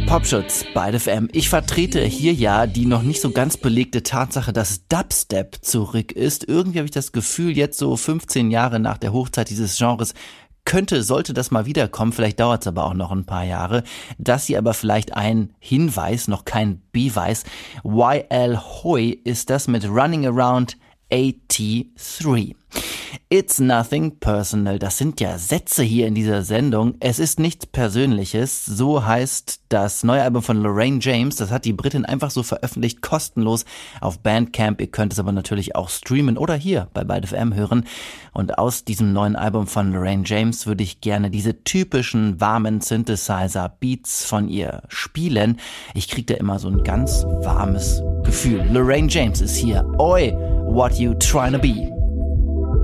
Popschutz bei FM. Ich vertrete hier ja die noch nicht so ganz belegte Tatsache, dass Dubstep zurück ist. Irgendwie habe ich das Gefühl, jetzt so 15 Jahre nach der Hochzeit dieses Genres sollte das mal wiederkommen, vielleicht dauert es aber auch noch ein paar Jahre. Das hier aber vielleicht ein Hinweis, noch kein Beweis. YL Hoi ist das mit Running Around 83. It's nothing personal. Das sind ja Sätze hier in dieser Sendung. Es ist nichts Persönliches. So heißt das neue Album von Lorraine James. Das hat die Britin einfach so veröffentlicht, kostenlos auf Bandcamp. Ihr könnt es aber natürlich auch streamen oder hier bei Byte FM hören. Und aus diesem neuen Album von Lorraine James würde ich gerne diese typischen warmen Synthesizer-Beats von ihr spielen. Ich kriege da immer so ein ganz warmes Gefühl. Lorraine James ist hier. Oi, what you trying to be?